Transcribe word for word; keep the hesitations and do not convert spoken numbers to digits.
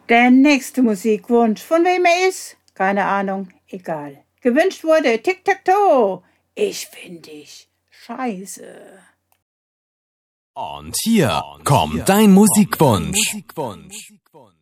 Der nächste Musikwunsch, von wem er ist? Keine Ahnung, egal. Gewünscht wurde Tic-Tac-Toe. Ich find dich scheiße. Und hier kommt dein Musikwunsch.